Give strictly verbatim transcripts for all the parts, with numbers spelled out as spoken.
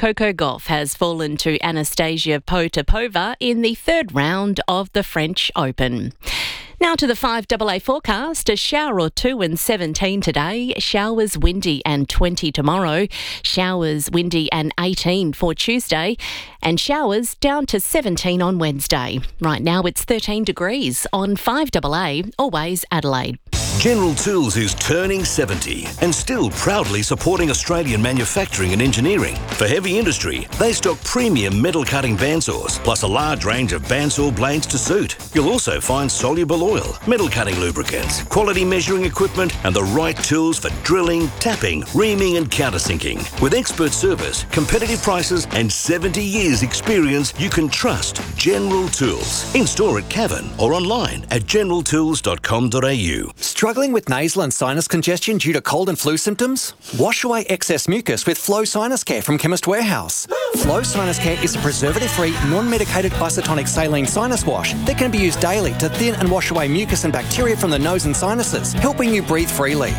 Coco Gauff has fallen to Anastasia Potapova in the third round of the French Open. Now to the five A A forecast. A shower or two and seventeen today. Showers, windy and twenty tomorrow. Showers, windy and eighteen for Tuesday. And showers down to seventeen on Wednesday. Right now it's thirteen degrees on five A A, always Adelaide. General Tools is turning seventy and still proudly supporting Australian manufacturing and engineering. For heavy industry, they stock premium metal cutting bandsaws, plus a large range of bandsaw blades to suit. You'll also find soluble oil, metal cutting lubricants, quality measuring equipment, and the right tools for drilling, tapping, reaming, and countersinking. With expert service, competitive prices, and seventy years experience, you can trust General Tools. In store at Cavan or online at general tools dot com dot a u. Struggling with nasal and sinus congestion due to cold and flu symptoms? Wash away excess mucus with Flow Sinus Care from Chemist Warehouse. Flow Sinus Care is a preservative-free, non-medicated isotonic saline sinus wash that can be used daily to thin and wash away mucus and bacteria from the nose and sinuses, helping you breathe freely.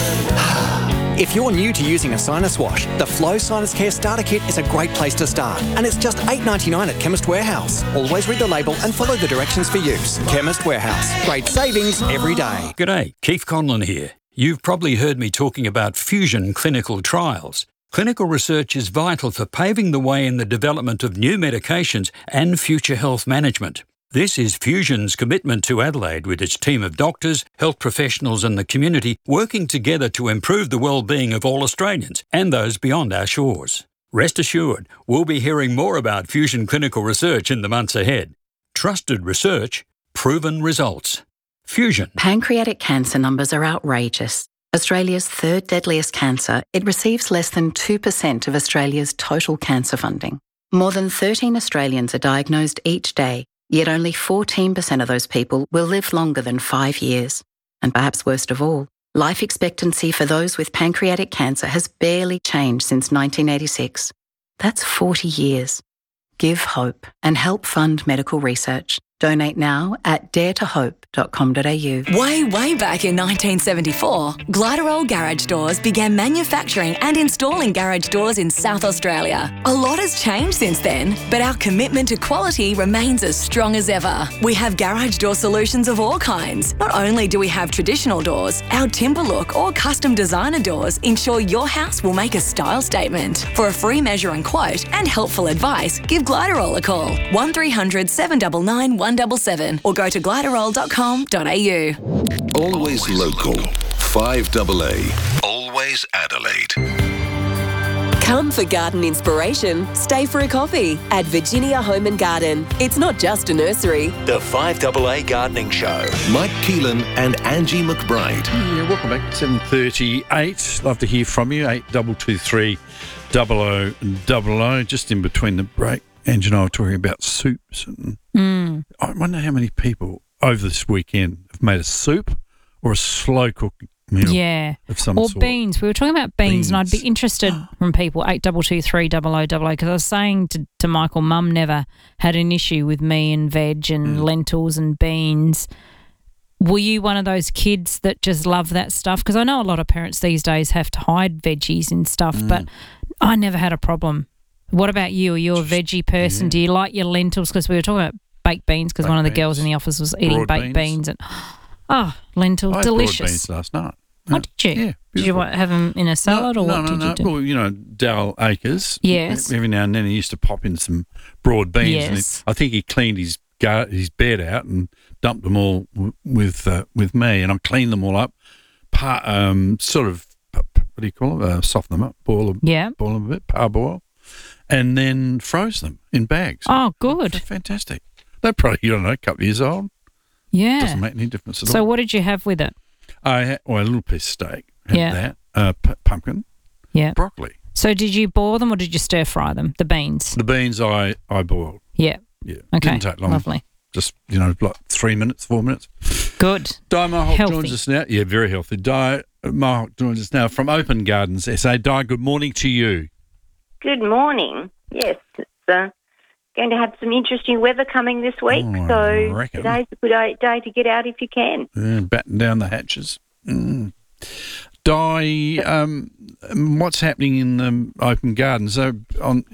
If you're new to using a sinus wash, the Flow Sinus Care Starter Kit is a great place to start, and it's just eight dollars ninety-nine at Chemist Warehouse. Always read the label and follow the directions for use. Chemist Warehouse. Great savings every day. G'day, Keith Conlon here. You've probably heard me talking about Fusion clinical trials. Clinical research is vital for paving the way in the development of new medications and future health management. This is Fusion's commitment to Adelaide with its team of doctors, health professionals and the community working together to improve the well-being of all Australians and those beyond our shores. Rest assured, we'll be hearing more about Fusion clinical research in the months ahead. Trusted research, proven results. Fusion. Pancreatic cancer numbers are outrageous. Australia's third deadliest cancer, it receives less than two percent of Australia's total cancer funding. More than thirteen Australians are diagnosed each day, yet only fourteen percent of those people will live longer than five years. And perhaps worst of all, life expectancy for those with pancreatic cancer has barely changed since nineteen eighty-six. That's forty years. Give hope and help fund medical research. Donate now at dare to hope dot com dot a u. Way, way back in nineteen seventy-four, Gliderol Garage Doors began manufacturing and installing garage doors in South Australia. A lot has changed since then, but our commitment to quality remains as strong as ever. We have garage door solutions of all kinds. Not only do we have traditional doors, our timber look or custom designer doors ensure your house will make a style statement. For a free measure and quote and helpful advice, give Gliderol a call. one three hundred seven nine nine one seven seven or go to gliderol dot com dot a u. Always local. five A A. Always Adelaide. Come for garden inspiration, stay for a coffee at Virginia Home and Garden. It's not just a nursery. The five A A Gardening Show. Mike Keelan and Angie McBride. Yeah, welcome back. seven thirty-eight. Love to hear from you. eight two two three, double oh double oh. Just in between the break, Angie and I were talking about soups. And Mm. I wonder how many people over this weekend have made a soup or a slow cooked meal Yeah. of some Or sort. beans. We were talking about beans, Beans. and I'd be interested from people, eight two two three, double oh double oh, because I was saying to, to Michael, Mum never had an issue with me and veg and Mm. lentils and beans. Were you one of those kids that just love that stuff? Because I know a lot of parents these days have to hide veggies and stuff, Mm. but I never had a problem. What about you? Are you a veggie person? yeah. Do you like your lentils? Because we were talking about baked beans, because Baked one of the girls beans. in the office was eating Broad baked beans. beans. and oh, lentils, I had broad delicious. beans last night. Oh, did you? Yeah, Did you beautiful. what, have them in a salad no, or what no, did no, you do? Well, you know, Dal Akers. Yes. Every now and then he used to pop in some broad beans. And Yes. he, I think he cleaned his gar- his bed out and dumped them all w- with uh, with me, and I cleaned them all up. Pa- um, sort of, what do you call it? Uh, soften them up, boil them, Yeah. boil them a bit, parboil, and then froze them in bags. Oh, good. They're fantastic. They're probably, you don't know, a couple of years old. Yeah. Doesn't make any difference at So all. what did you have with it? I had, well, a little piece of steak. Had Yeah. that. Uh, p- pumpkin. Yeah. Broccoli. So did you boil them or did you stir fry them, the beans? The beans I, I boiled. Yeah. Yeah. Okay. Didn't take long. Lovely. Just, you know, like three minutes, four minutes. Good. Di Mohawk Healthy. joins us now. Yeah, very healthy. Di Mohawk joins us now from Open Gardens S A. Di, good morning to you. Good morning. Yes, it's uh, going to have some interesting weather coming this week, Oh, I so reckon. today's a good day day to get out if you can. Yeah, batten down the hatches. Mm. Di, um, what's happening in um, Open Gardens? So on